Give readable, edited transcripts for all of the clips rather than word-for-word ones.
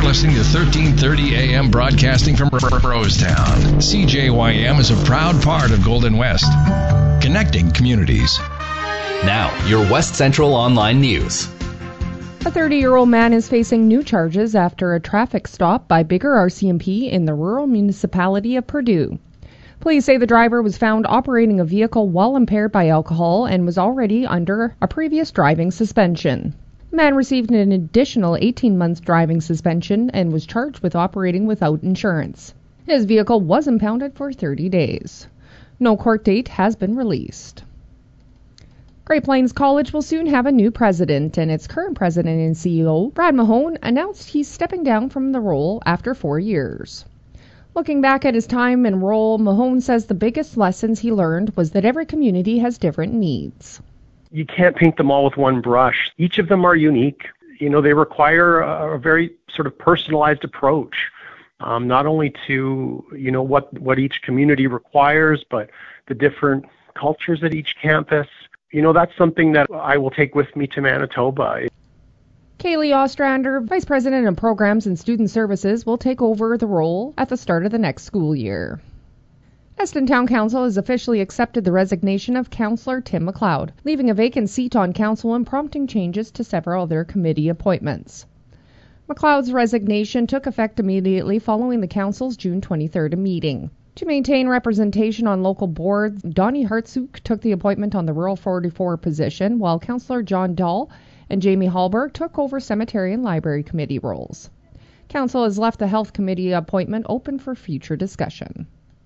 listening to 1330 AM broadcasting from Rosetown. CJYM is a proud part of Golden West, connecting communities. Now, your West Central Online News. A 30-year-old man is facing new charges after a traffic stop by Bigger RCMP in the rural municipality of Purdue. Police say the driver was found operating a vehicle while impaired by alcohol and was already under a previous driving suspension. The man received an additional 18 months driving suspension and was charged with operating without insurance. His vehicle was impounded for 30 days. No court date has been released. Great Plains College will soon have a new president, and its current president and CEO, Brad Mahone, announced he's stepping down from the role after 4 years. Looking back at his time and role, Mahone says the biggest lessons he learned was that every community has different needs. You can't paint them all with one brush. Each of them are unique. They require a very sort of personalized approach, not only to, what each community requires, but the different cultures at each campus. That's something that I will take with me to Manitoba. Kaylee Ostrander, Vice President of Programs and Student Services, will take over the role at the start of the next school year. Eston Town Council has officially accepted the resignation of Councillor Tim McLeod, leaving a vacant seat on council and prompting changes to several other committee appointments. McLeod's resignation took effect immediately following the council's June 23rd meeting. To maintain representation on local boards, Donnie Hartsook took the appointment on the Rural 44 position, while Councillor John Dahl and Jamie Hallberg took over Cemetery and Library Committee roles. Council has left the Health Committee appointment open for future discussion.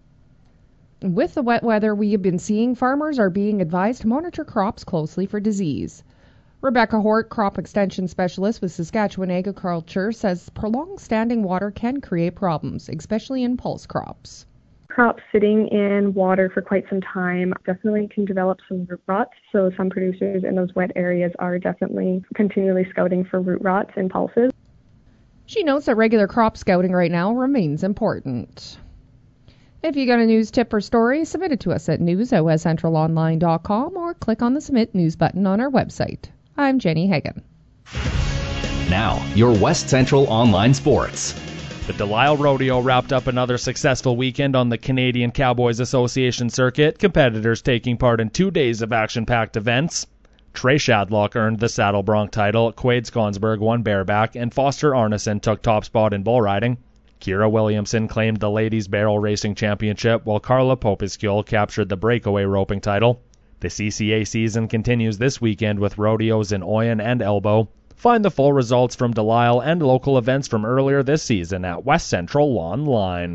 With the wet weather we have been seeing, farmers are being advised to monitor crops closely for disease. Rebecca Hort, crop extension specialist with Saskatchewan Agriculture, says prolonged standing water can create problems, especially in pulse crops. Crops sitting in water for quite some time definitely can develop some root rot, so some producers in those wet areas are definitely continually scouting for root rots and pulses. She notes that regular crop scouting right now remains important. If you got a news tip or story, submit it to us at news@westcentralonline.com or click on the Submit News button on our website. I'm Jenny Hagan. Now, your West Central Online Sports. The Delisle Rodeo wrapped up another successful weekend on the Canadian Cowboys Association circuit, competitors taking part in 2 days of action-packed events. Trey Shadlock earned the Saddle Bronc title, Quaid Skonsberg won bareback, and Foster Arneson took top spot in bull riding. Kira Williamson claimed the Ladies Barrel Racing Championship, while Carla Popiskul captured the breakaway roping title. The CCA season continues this weekend with rodeos in Oyen and Elbow. Find the full results from Delisle and local events from earlier this season at West Central Online.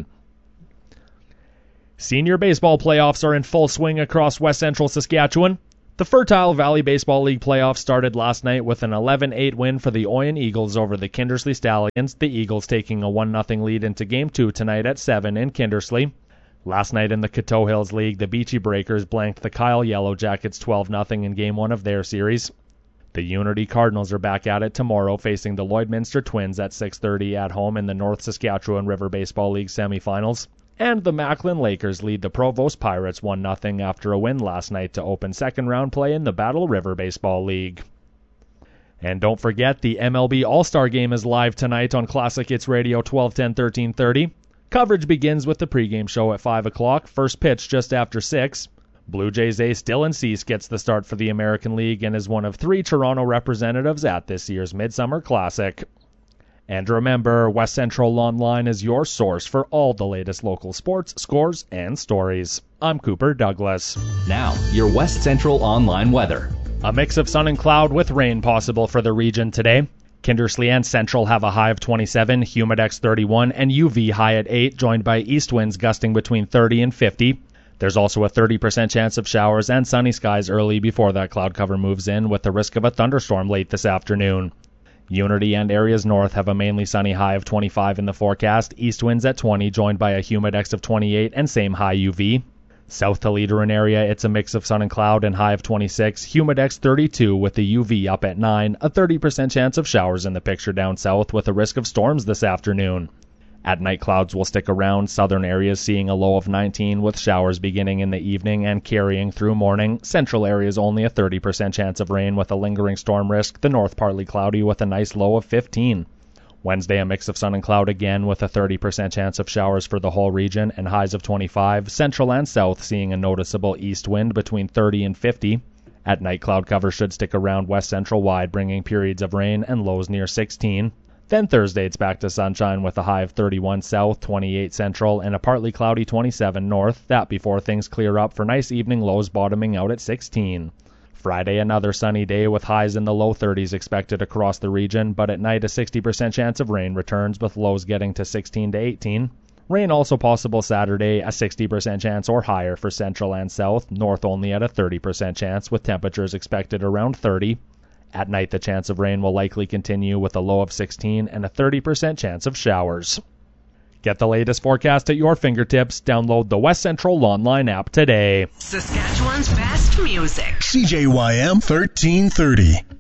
Senior baseball playoffs are in full swing across West Central Saskatchewan. The Fertile Valley Baseball League playoffs started last night with an 11-8 win for the Oyen Eagles over the Kindersley Stallions, the Eagles taking a 1-0 lead into Game 2 tonight at 7 in Kindersley. Last night in the Coteau Hills League, the Beachy Breakers blanked the Kyle Yellow Jackets 12-0 in Game 1 of their series. The Unity Cardinals are back at it tomorrow, facing the Lloydminster Twins at 6:30 at home in the North Saskatchewan River Baseball League semifinals. And the Macklin Lakers lead the Provost Pirates 1-0 after a win last night to open second-round play in the Battle River Baseball League. And don't forget, the MLB All-Star Game is live tonight on Classic Hits Radio 1210 1330. Coverage begins with the pregame show at 5 o'clock, first pitch just after 6. Blue Jays ace Dylan Cease gets the start for the American League and is one of 3 Toronto representatives at this year's Midsummer Classic. And remember, West Central Online is your source for all the latest local sports, scores, and stories. I'm Cooper Douglas. Now, your West Central Online weather. A mix of sun and cloud with rain possible for the region today. Kindersley and Central have a high of 27, Humidex 31, and UV high at 8, joined by east winds gusting between 30 and 50. There's also a 30% chance of showers and sunny skies early before that cloud cover moves in, with the risk of a thunderstorm late this afternoon. Unity and areas north have a mainly sunny high of 25 in the forecast, east winds at 20, joined by a Humidex of 28 and same high UV. South to Leaderin area, it's a mix of sun and cloud and high of 26, Humidex 32 with the UV up at 9, a 30% chance of showers in the picture down south with a risk of storms this afternoon. At night, clouds will stick around, southern areas seeing a low of 19 with showers beginning in the evening and carrying through morning. Central areas only a 30% chance of rain with a lingering storm risk, the north partly cloudy with a nice low of 15. Wednesday, a mix of sun and cloud again with a 30% chance of showers for the whole region and highs of 25. Central and south seeing a noticeable east wind between 30 and 50. At night, cloud cover should stick around west central wide, bringing periods of rain and lows near 16. Then Thursday, it's back to sunshine with a high of 31 south, 28 central, and a partly cloudy 27 north. That before things clear up for nice evening lows bottoming out at 16. Friday, another sunny day with highs in the low 30s expected across the region, but at night a 60% chance of rain returns with lows getting to 16 to 18. Rain also possible Saturday, a 60% chance or higher for central and south, north only at a 30% chance with temperatures expected around 30. At night, the chance of rain will likely continue with a low of 16 and a 30% chance of showers. Get the latest forecast at your fingertips. Download the West Central Online app today. Saskatchewan's best music. CJYM 1330.